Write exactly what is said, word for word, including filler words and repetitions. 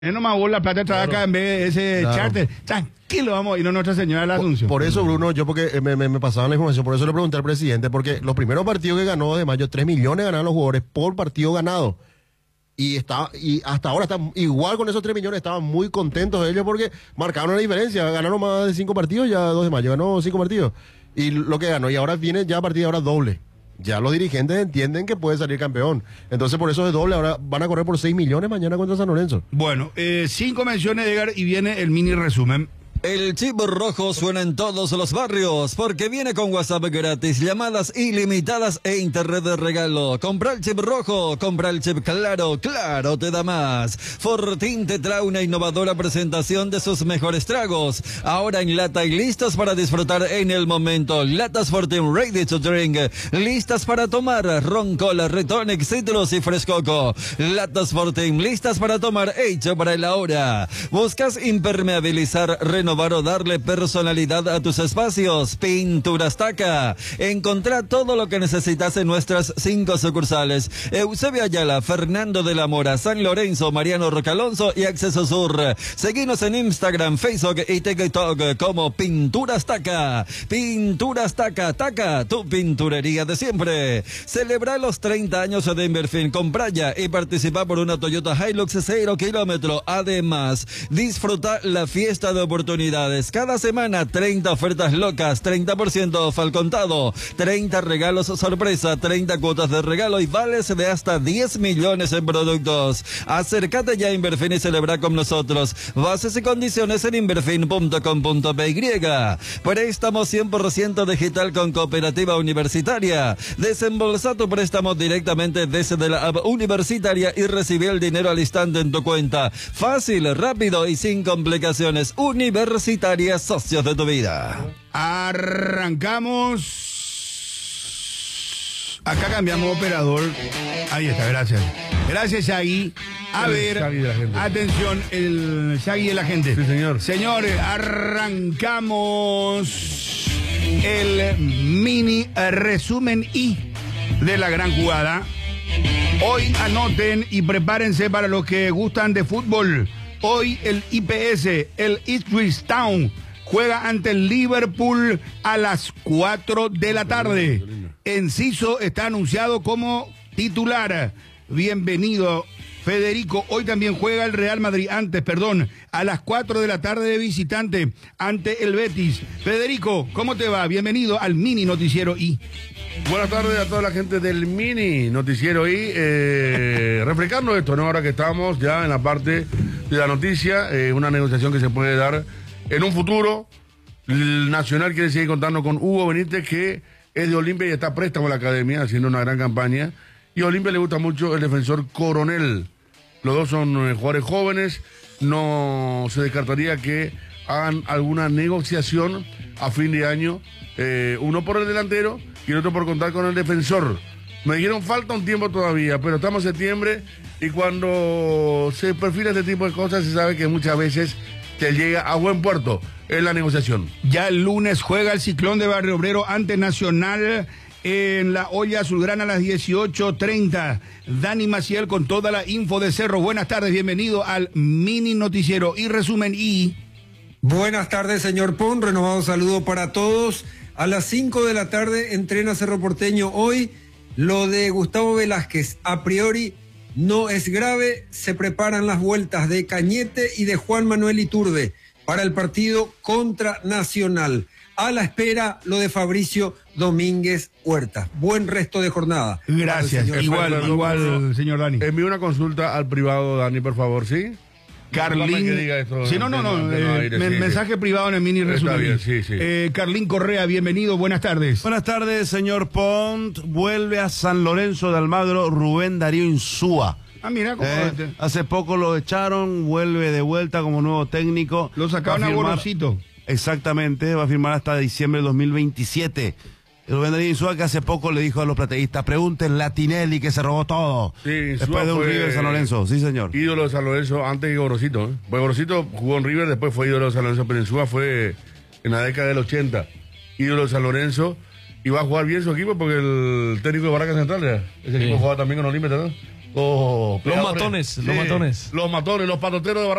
Es nomás vos la plata trae Claro. acá en vez de ese Claro. charter. Tranquilo, vamos, y no Nuestra Señora de la Asunción. Por eso, Bruno, yo porque me, me, me pasaban la información, por eso le pregunté al presidente, porque los primeros partidos que ganó de mayo, tres millones ganaron los jugadores por partido ganado. Y está, y hasta ahora están igual con esos tres millones, estaban muy contentos ellos porque marcaron la diferencia, ganaron más de cinco partidos, ya dos de mayo, ganó cinco partidos. Y lo que ganó, y ahora viene ya a partir de ahora doble. Ya los dirigentes entienden que puede salir campeón. Entonces por eso es doble, ahora van a correr por seis millones mañana contra San Lorenzo. Bueno, eh, cinco menciones, Edgar, y viene el mini resumen. El chip rojo suena en todos los barrios porque viene con WhatsApp gratis, llamadas ilimitadas e internet de regalo. Compra el chip rojo, compra el chip claro, claro te da más. Fortín te trae una innovadora presentación de sus mejores tragos. Ahora en lata y listas para disfrutar en el momento. Latas Fortín Ready to Drink, listas para tomar. Ron, Cola, Retonic, Citrus y Frescoco. Latas Fortín, listas para tomar, hecho para el ahora. ¿Buscas impermeabilizar, renovar o darle personalidad a tus espacios? Pinturas Taca. Encontrá todo lo que necesitas en nuestras cinco sucursales: Eusebio Ayala, Fernando de la Mora, San Lorenzo, Mariano Rocalonso y Acceso Sur. Seguinos en Instagram, Facebook y TikTok como Pinturas Taca. Pinturas Taca, Taca, tu pinturería de siempre. Celebra los treinta años de Inverfin con Braya y participa por una Toyota Hilux cero kilómetro. Además, disfruta la fiesta de oportunidades. Cada semana treinta ofertas locas, treinta por ciento off al contado, treinta regalos sorpresa, treinta cuotas de regalo y vales de hasta diez millones en productos. Acércate ya a Inverfin y celebra con nosotros. Bases y condiciones en inverfin punto com punto p y. Préstamo cien por ciento digital con Cooperativa Universitaria. Desembolsa tu préstamo directamente desde la app universitaria y recibe el dinero al instante en tu cuenta. Fácil, rápido y sin complicaciones. Universitaria, socios de tu vida. Arrancamos. Acá cambiamos operador. Ahí está, gracias. Gracias, Shaggy. A El ver, Shaggy de la gente. atención, el Shaggy de la gente. Sí, señor. Señores, arrancamos el mini resumen y de la gran jugada. Hoy anoten y prepárense para los que gustan de fútbol. Hoy el I P S, el Ipswich Town, juega ante el Liverpool a las cuatro de la tarde. Enciso está anunciado como titular. Bienvenido, Federico. Hoy también juega el Real Madrid, antes, perdón, a las cuatro de la tarde de visitante ante el Betis. Federico, ¿cómo te va? Bienvenido al mini noticiero I. Buenas tardes a toda la gente del mini noticiero y eh, refrescando esto, ¿no? Ahora que estamos ya en la parte de la noticia, eh, una negociación que se puede dar en un futuro. El Nacional quiere seguir contando con Hugo Benítez, que es de Olimpia y está a préstamo en la academia, haciendo una gran campaña. Y a Olimpia le gusta mucho el defensor Coronel. Los dos son eh, jugadores jóvenes, no se descartaría que hagan alguna negociación a fin de año, eh, uno por el delantero y el otro por contar con el defensor. Me dijeron falta un tiempo todavía, pero estamos en septiembre y cuando se perfila este tipo de cosas se sabe que muchas veces se llega a buen puerto en la negociación. Ya el lunes juega el Ciclón de Barrio Obrero ante Nacional en la olla azulgrana a las dieciocho treinta. Dani Maciel con toda la info de Cerro. Buenas tardes, bienvenido al mini noticiero y resumen y... Buenas tardes, señor Pon. Renovado saludo para todos. A las cinco de la tarde entrena Cerro Porteño hoy. Lo de Gustavo Velázquez, a priori, no es grave. Se preparan las vueltas de Cañete y de Juan Manuel Iturbe para el partido contra Nacional. A la espera, lo de Fabricio Domínguez Huerta. Buen resto de jornada. Gracias. Espera, Igual, perdón, igual, perdón. señor Dani. Envíe una consulta al privado, Dani, por favor, ¿sí? Carlín. Que diga esto, Sí, no, no, no. de- de- eh, aire, men- sí, mensaje sí. privado en el mini Está resumen. bien, sí, sí. Eh, Carlín Correa, bienvenido, buenas tardes. Buenas tardes, señor Pont. Vuelve a San Lorenzo de Almagro Rubén Darío Insúa. Ah, mira cómo Eh, este- hace poco lo echaron, vuelve de vuelta como nuevo técnico. lo sacaron Va a firmar- Gorosito. Exactamente, va a firmar hasta diciembre del dos mil veintisiete. Rubén Darío Insúa, que hace poco le dijo a los plateístas, pregúntenle a Tinelli que se robó todo. Sí, Insúa después de un fue River San Lorenzo, sí señor. ídolo de San Lorenzo antes que Gorosito, ¿eh? Pues Gorosito jugó en River, después fue ídolo de San Lorenzo, pero Insúa fue en la década del ochenta, ídolo de San Lorenzo, y va a jugar bien su equipo porque el técnico de Barraca Central, ¿ya? Ese Sí. equipo jugaba también con Olimpia, ¿no? Los, Los matones, los matones. Los matones, los patoteros de Barranquilla.